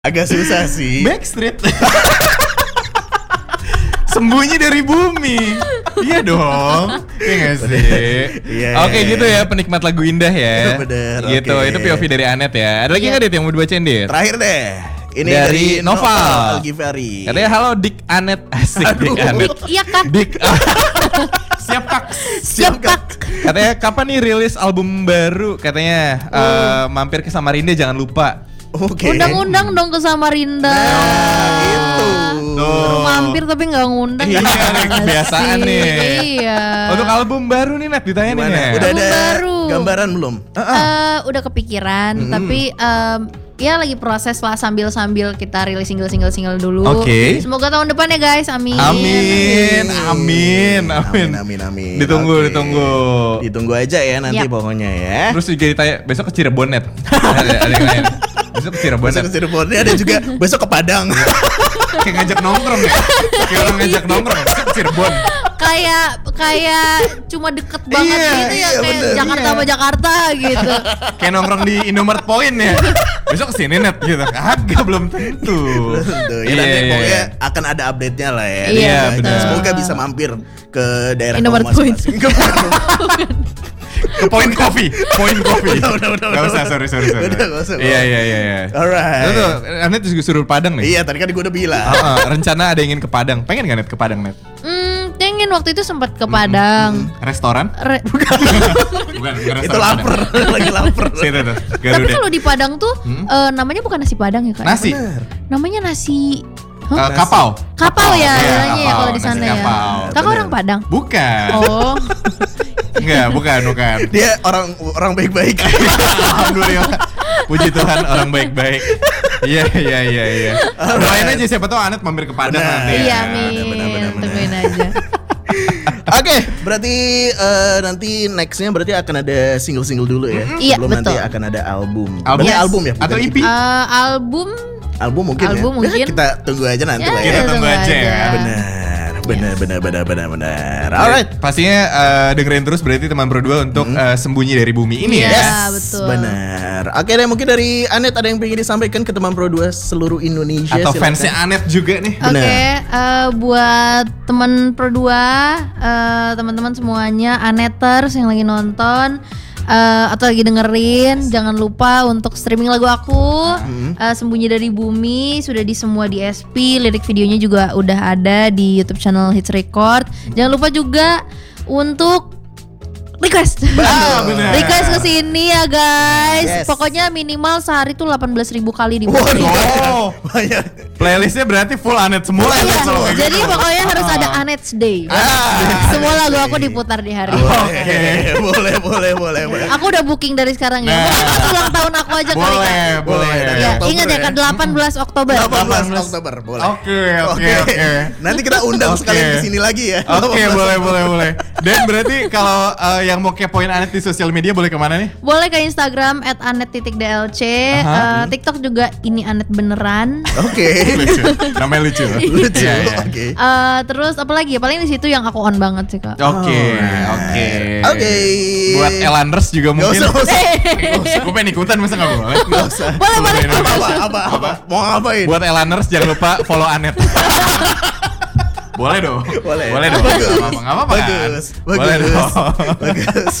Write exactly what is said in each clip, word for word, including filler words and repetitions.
Agak susah sih. Backstreet. Sembunyi dari bumi. Iya dong. Iya gak sih? Iya. Oke gitu ya, penikmat lagu indah ya. Bener. Gitu, okay. itu P O V dari Anet ya. Ada lagi Iya. nggak Dit yang mau dibacain Dit? Terakhir deh. Ini Dari dari, Noval. Al-Ghifari. Katanya halo Dik Anet. Asik Dik Anet. Iya kak. Dik. Siap Kak. Siap kak. Katanya kapan nih rilis album baru? Katanya eh, mampir ke Samarinda jangan lupa. Oke. Undang-undang dong ke Samarinda. Nah, gitu. Tuh. Mampir tapi nggak ngundang. Iya, nih, kebiasaan Sih, nih. Iya. Untuk album baru nih Net ditanya nih. Gimana? Net. Udah ada Album baru. gambaran belum? Eh, udah kepikiran, tapi em, ya lagi proses lah sambil-sambil kita rilis single-single-single dulu. Oke. Semoga tahun depan ya guys, amin. Amin, amin, amin. Amin, amin, amin. Ditunggu, Oke. ditunggu. Ditunggu aja ya nanti Yap. pokoknya ya. Terus juga ditanya besok ke Cirebon Net. ada, ada yang lain. Besok ke Cirebon Besok Net. ke Cirebon, ini ada juga besok ke Padang. Kayak ngajak nongkrong ya. Kayak orang ngajak nongkrong. Besok ke Cirebon. Kayak kayak cuma deket banget Iya, gitu ya, iya, kayak bener. Jakarta Iya. sama Jakarta gitu. Kayak nongkrong di Indomaret Point ya. Besok kesini Net gitu. Kagak belum tentu. Tuh, ya Iya, nanti iya, pokoknya iya. akan ada update-nya lah ya. Iya, Iya, betul. Semoga bisa mampir ke daerah Indomaret kamu Point. masing-masing. Ke Point Coffee, Point Coffee. Udah, udah, udah, Gak udah, usah, udah. sorry, sorry, sorry. Udah, gak usah, Iya, gak iya, iya, iya. Alright. Itu tuh, Anet juga suruh Padang nih. Iya, tadi kan gue udah bilang. Ah, ah, rencana ada yang ingin ke Padang. Pengen gak Net ke Padang Net? Hmm, pengen waktu itu sempat ke Padang. Restoran? Re- Bukan, bukan Itu lapar, lagi lapar. Situ tuh, Tapi Garuda. kalau di Padang tuh eh, namanya bukan nasi Padang ya kak? Nasi, Namanya nasi eh, Hah? kapau. kapau ya, Iya, bilangnya ya kapau, kalau di nasi sana ya. kapau. Kakak Bener. orang Padang. Bukan. Oh, Enggak, bukan, bukan. Dia orang orang baik-baik. Alhamdulillah. Puji Tuhan orang baik-baik. Iya, iya, iya, iya. Doain aja siapa tahu Anet mampir ke Padang Benar. nanti. iya ya. min, benar, benar, benar. tungguin aja. Oke, berarti eh, nanti nextnya berarti akan ada single-single dulu ya. Iya, Sebelum nanti betul. akan ada album. Album? Bener Yes. album ya? bukan Atau E P? Eh, album Album mungkin Album ya. mungkin. Ya, kita tunggu aja nanti Ya, lah Kita ya. tunggu aja ya. Benar, benar, benar, benar, benar, benar. Alright. Pastinya eh, dengerin terus berarti teman Pro dua untuk eh, sembunyi dari bumi ini Iya. ya. Yes, betul. benar. Oke deh, mungkin dari Anet ada yang pengen disampaikan ke teman Pro dua seluruh Indonesia. Atau silakan. fansnya Anet juga nih. Oke, Benar. eh, buat teman Pro dua, eh, teman-teman semuanya, Aneters yang lagi nonton eh, atau lagi dengerin, jangan lupa untuk streaming lagu aku, eh, Sembunyi dari Bumi, sudah di semua D S P, lirik videonya juga udah ada di YouTube channel Hits Record. Jangan lupa juga untuk request, Ah, benar. request ke sini ya guys. Yes. Pokoknya minimal sehari tuh delapan belas ribu kali diputar. Oh, Banyak. playlistnya berarti full Anet semua. Iya, Anet semua kayak jadi gitu. pokoknya harus ada Anet's Day. Ah, Semua lagu aku diputar di hari. Oke, boleh, boleh, boleh, boleh. Aku udah booking dari sekarang ya. Nah. Mungkin pas ulang tahun aku aja kali Boleh, kan. boleh. Dari Ya, Oktober ingat ya ya. kan delapan belas Oktober. delapan belas Oktober, boleh. Oke, oke, oke. Nanti kita undang Oke. sekalian di sini lagi ya. Oke, delapan belas boleh, Oktober. boleh, boleh. Dan berarti kalau eh, yang mau kepoin Anet di sosial media boleh kemana nih? Boleh ke Instagram at anet titik d l c. Aha. Eh, TikTok juga ini Anet beneran. Oke. Lucu, namanya lucu. Lucu. Iya, iya. Oke. Eh, terus apa lagi ya? Paling di situ yang aku on banget sih kak. Oke, Alright. oke. Oke. Buat Elanders juga Gak mungkin. usah, gak usah. Gue pengen ikutan masa gak boleh? Gak usah. Boleh, boleh. Apa, apa, apa? Mau ngapain? Buat Elanders jangan lupa follow Anet. Boleh dong. Boleh. Boleh dong. Bagus. Gak apa-apa, gak apa-apa kan? Bagus. Boleh Bagus. dong. Bagus.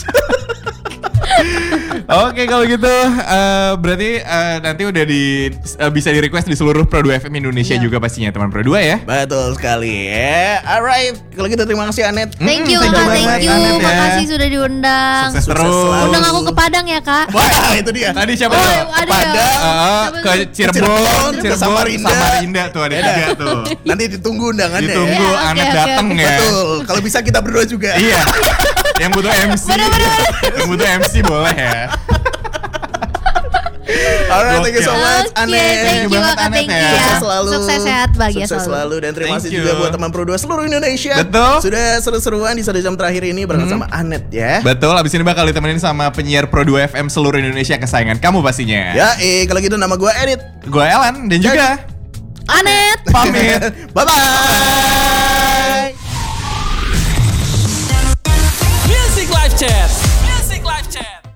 Oke kalau gitu eh, berarti eh, nanti udah di eh, bisa di request di seluruh Pro dua F M Indonesia Iya. juga pastinya teman Pro dua ya. Betul sekali ya. Alright. Kalau gitu terima kasih Anet. Thank you Mm, kak, banget, thank you. Anet, ya. Makasih sudah diundang. Sukses Sukses terus. selalu. Undang aku ke Padang ya kak. Wah, itu dia. Tadi siapa Oh, tuh? ada ya. Padang, Eh, Siapa ke tuh? Cirebon, Cirebon, ke Cirebon, Samarinda. Samarinda tuh ada tiga tuh. Nanti ditunggu undangannya Ditunggu ya. Ya, oke, Anet oke, dateng oke. ya. Betul. Kalau bisa kita berdua juga. Iya. Yang butuh M C. Yang butuh M C boleh ya. Alright, thank you so Gokil. much Oke, Anet. thank Thank you you banget, kak, Anet, thank ya. you ya. Sukses selalu. Sukses sehat, bahagia Sukses selalu. selalu dan terima Thank kasih you. juga buat teman Pro dua seluruh Indonesia. Betul. Sudah seru-seruan di satu jam terakhir ini bareng sama Anet ya. Betul, abis ini bakal ditemenin sama penyiar Pro dua F M seluruh Indonesia kesayangan kamu pastinya. Ya, eh kalau gitu nama gue Edit. Gue Elan dan juga Anet. pamit. Bye bye. Music Live Chat.